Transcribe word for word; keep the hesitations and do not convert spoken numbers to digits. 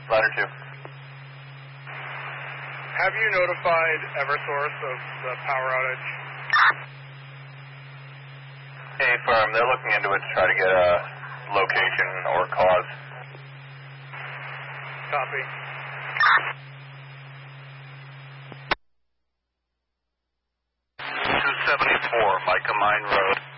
Ladder two. Have you notified Eversource of the power outage? Hey, firm, they're looking into it to try to get a location or cause. Copy. two seventy-four, Micah Mine Road.